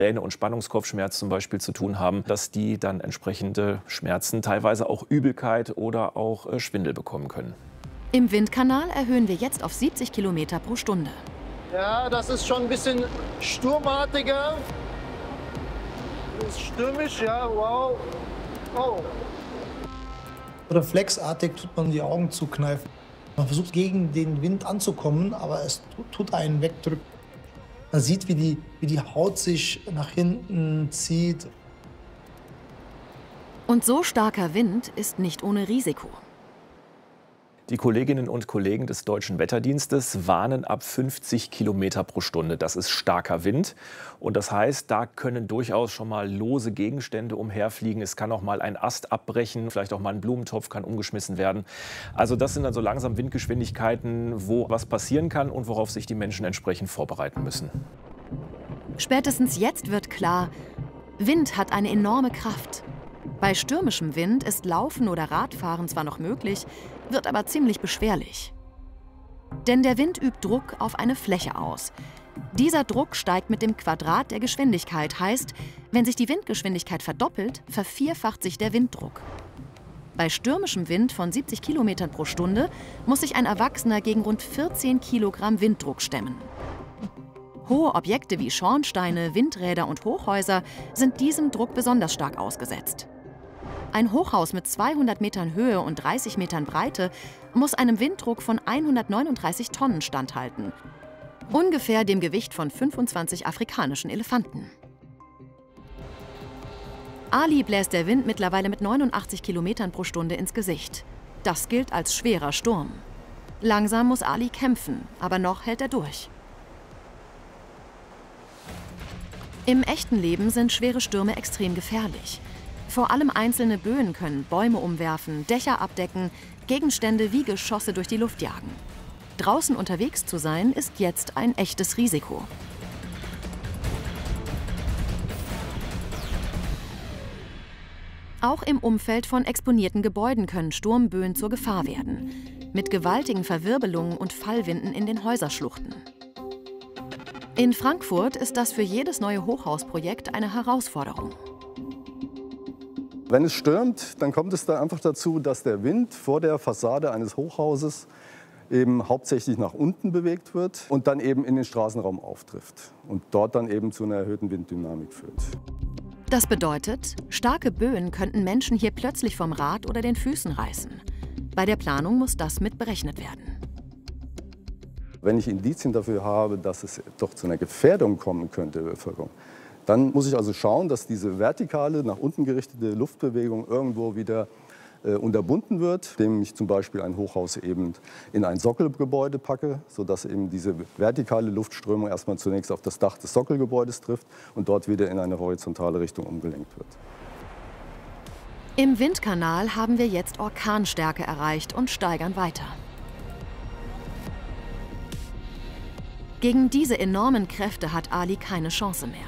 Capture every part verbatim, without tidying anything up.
Migräne und Spannungskopfschmerz zum Beispiel zu tun haben, dass die dann entsprechende Schmerzen, teilweise auch Übelkeit oder auch äh, Schwindel bekommen können. Im Windkanal erhöhen wir jetzt auf siebzig Kilometer pro Stunde. Ja, das ist schon ein bisschen sturmartiger. Das ist stürmisch, ja, wow. Oh. Reflexartig tut man die Augen zukneifen. Man versucht gegen den Wind anzukommen, aber es tut einen wegdrücken. Man sieht, wie die, wie die Haut sich nach hinten zieht. Und so starker Wind ist nicht ohne Risiko. Die Kolleginnen und Kollegen des Deutschen Wetterdienstes warnen ab fünfzig Kilometer pro Stunde. Das ist starker Wind. Und das heißt, da können durchaus schon mal lose Gegenstände umherfliegen. Es kann auch mal ein Ast abbrechen, vielleicht auch mal ein Blumentopf kann umgeschmissen werden. Also das sind dann so langsam Windgeschwindigkeiten, wo was passieren kann und worauf sich die Menschen entsprechend vorbereiten müssen. Spätestens jetzt wird klar, Wind hat eine enorme Kraft. Bei stürmischem Wind ist Laufen oder Radfahren zwar noch möglich, wird aber ziemlich beschwerlich. Denn der Wind übt Druck auf eine Fläche aus. Dieser Druck steigt mit dem Quadrat der Geschwindigkeit, heißt, wenn sich die Windgeschwindigkeit verdoppelt, vervierfacht sich der Winddruck. Bei stürmischem Wind von siebzig Kilometern pro Stunde muss sich ein Erwachsener gegen rund vierzehn Kilogramm Winddruck stemmen. Hohe Objekte wie Schornsteine, Windräder und Hochhäuser sind diesem Druck besonders stark ausgesetzt. Ein Hochhaus mit zweihundert Metern Höhe und dreißig Metern Breite muss einem Winddruck von hundertneununddreißig Tonnen standhalten. Ungefähr dem Gewicht von fünfundzwanzig afrikanischen Elefanten. Ali bläst der Wind mittlerweile mit neunundachtzig Kilometern pro Stunde ins Gesicht. Das gilt als schwerer Sturm. Langsam muss Ali kämpfen, aber noch hält er durch. Im echten Leben sind schwere Stürme extrem gefährlich. Vor allem einzelne Böen können Bäume umwerfen, Dächer abdecken, Gegenstände wie Geschosse durch die Luft jagen. Draußen unterwegs zu sein, ist jetzt ein echtes Risiko. Auch im Umfeld von exponierten Gebäuden können Sturmböen zur Gefahr werden. Mit gewaltigen Verwirbelungen und Fallwinden in den Häuserschluchten. In Frankfurt ist das für jedes neue Hochhausprojekt eine Herausforderung. Wenn es stürmt, dann kommt es dann einfach dazu, dass der Wind vor der Fassade eines Hochhauses eben hauptsächlich nach unten bewegt wird und dann eben in den Straßenraum auftrifft und dort dann eben zu einer erhöhten Winddynamik führt. Das bedeutet, starke Böen könnten Menschen hier plötzlich vom Rad oder den Füßen reißen. Bei der Planung muss das mit berechnet werden. Wenn ich Indizien dafür habe, dass es doch zu einer Gefährdung kommen könnte der Bevölkerung, dann muss ich also schauen, dass diese vertikale, nach unten gerichtete Luftbewegung irgendwo wieder äh, unterbunden wird, indem ich zum Beispiel ein Hochhaus eben in ein Sockelgebäude packe, sodass eben diese vertikale Luftströmung erstmal zunächst auf das Dach des Sockelgebäudes trifft und dort wieder in eine horizontale Richtung umgelenkt wird. Im Windkanal haben wir jetzt Orkanstärke erreicht und steigern weiter. Gegen diese enormen Kräfte hat Ali keine Chance mehr.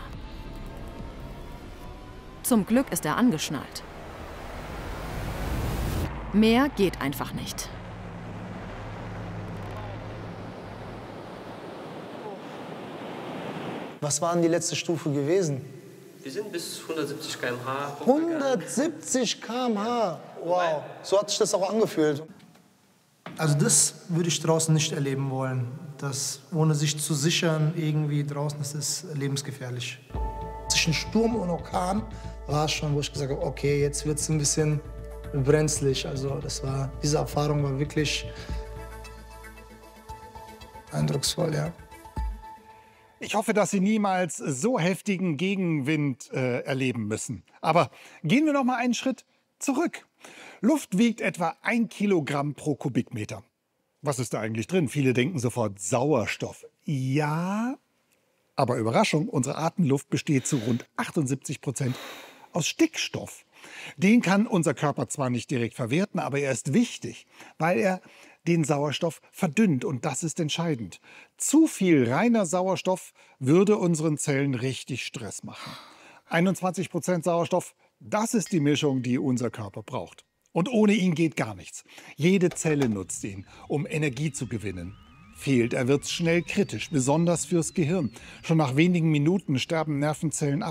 Zum Glück ist er angeschnallt. Mehr geht einfach nicht. Was war denn die letzte Stufe gewesen? Wir sind bis hundertsiebzig Kilometer pro Stunde. hundertsiebzig Kilometer pro Stunde? Wow, so hat sich das auch angefühlt. Also das würde ich draußen nicht erleben wollen. Das, ohne sich zu sichern, irgendwie draußen, das ist lebensgefährlich. Zwischen Sturm und Orkan war es schon, wo ich gesagt habe, okay, jetzt wird es ein bisschen brenzlig. Also das war, diese Erfahrung war wirklich eindrucksvoll, ja. Ich hoffe, dass Sie niemals so heftigen Gegenwind äh, erleben müssen. Aber gehen wir noch mal einen Schritt zurück. Luft wiegt etwa ein Kilogramm pro Kubikmeter. Was ist da eigentlich drin? Viele denken sofort Sauerstoff. Ja, aber Überraschung, unsere Atemluft besteht zu rund achtundsiebzig Prozent aus Stickstoff. Den kann unser Körper zwar nicht direkt verwerten, aber er ist wichtig, weil er den Sauerstoff verdünnt und das ist entscheidend. Zu viel reiner Sauerstoff würde unseren Zellen richtig Stress machen. einundzwanzig Prozent Sauerstoff, das ist die Mischung, die unser Körper braucht. Und ohne ihn geht gar nichts. Jede Zelle nutzt ihn, um Energie zu gewinnen. Fehlt er, wird es schnell kritisch, besonders fürs Gehirn. Schon nach wenigen Minuten sterben Nervenzellen ab.